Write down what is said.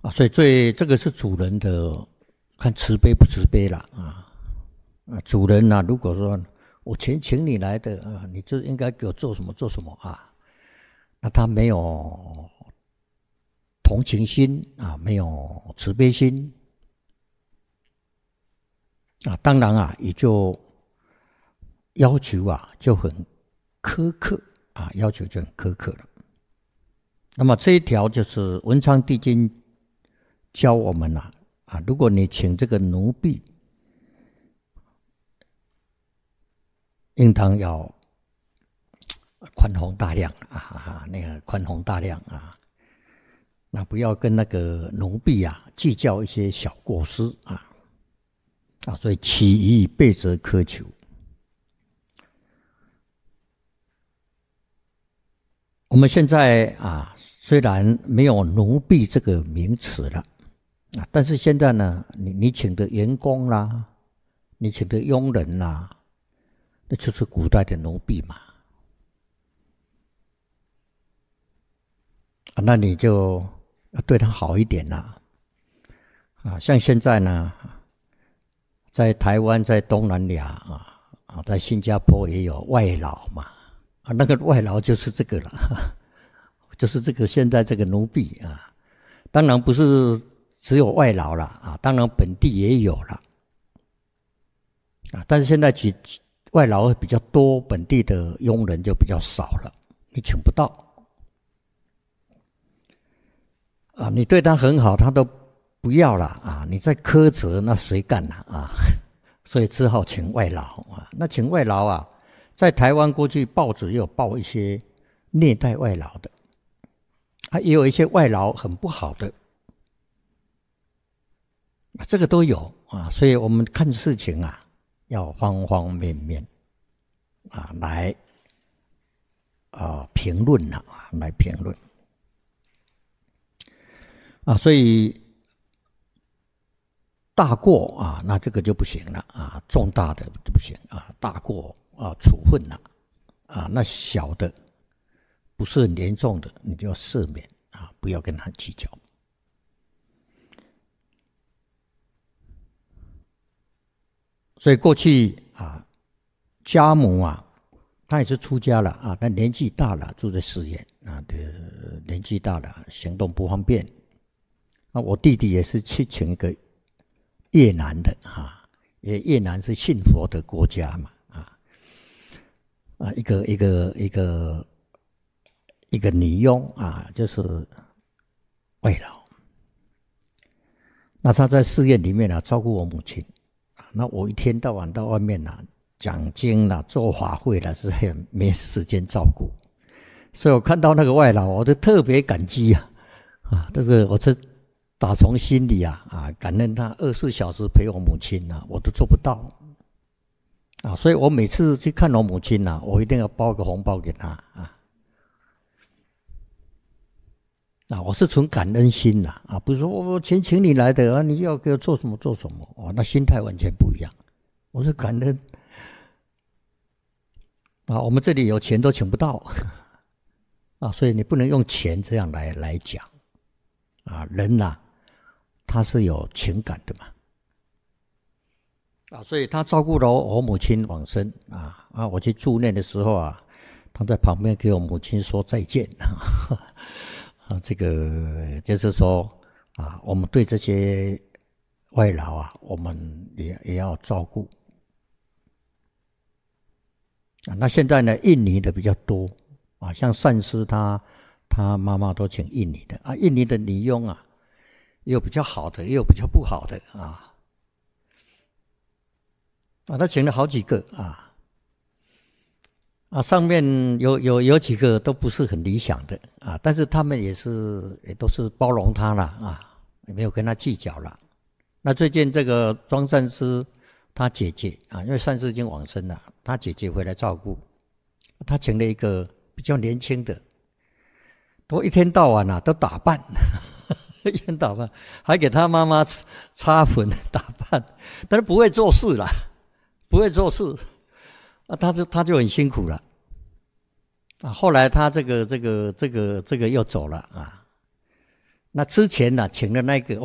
所以这个是主人的看慈悲不慈悲啦主人如果说我钱请你来的你就应该给我做什么做什么那他没有同情心没有慈悲心当然也就要求就很苛刻要求就很苛刻了。那么这一条就是文昌帝君教我们如果你请这个奴婢，应当要宽宏大量那个宽宏大量那不要跟那个奴婢计较一些小过失所以起于备则苛求。我们现在虽然没有奴婢这个名词了但是现在呢，你请的员工啦，你请的佣人啦，那就是古代的奴婢嘛那你就要对他好一点啦像现在呢，在台湾，在东南亚在新加坡也有外劳嘛那个外劳就是这个了就是这个现在这个奴婢当然不是只有外劳了当然本地也有了但是现在外劳比较多，本地的佣人就比较少了，你请不到你对他很好，他都不要了你再苛责，那谁干所以只好请外劳那请外劳在台湾过去报纸也有报一些虐待外劳的也有一些外劳很不好的这个都有所以我们看事情要方方面面来评论来评论所以大过那这个就不行了重大的就不行大过处分了那小的不是很严重的，你就要赦免不要跟他计较。所以过去家母他也是出家了但年纪大了，住在寺院年纪大了，行动不方便我弟弟也是去请一个越南的因为越南是信佛的国家嘛一个女佣就是外劳，那他在寺院里面照顾我母亲那我一天到晚到外面讲经做法会是没时间照顾，所以我看到那个外劳我就特别感激这个我是打从心里感恩他24小时陪我母亲我都做不到所以我每次去看我母亲我一定要包个红包给她我是纯感恩心不是说我钱请你来的你要给我做什么做什么那心态完全不一样。我是感恩我们这里有钱都请不到所以你不能用钱这样来讲人他是有情感的嘛所以他照顾了我母亲往生我去住念的时候他在旁边给我母亲说再见这个就是说我们对这些外劳我们也要照顾那现在呢，印尼的比较多像善师他妈妈都请印尼的印尼的女佣也有比较好的，也有比较不好的他请了好几个上面有几个都不是很理想的但是他们也都是包容他了也没有跟他计较了。那最近这个庄善师他姐姐因为善师已经往生了，他姐姐回来照顾，他请了一个比较年轻的，都一天到晚都打扮一天打扮，还给他妈妈擦粉打扮，但是不会做事啦，不会做事他就很辛苦了后来他这个又走了那之前呢，请的那个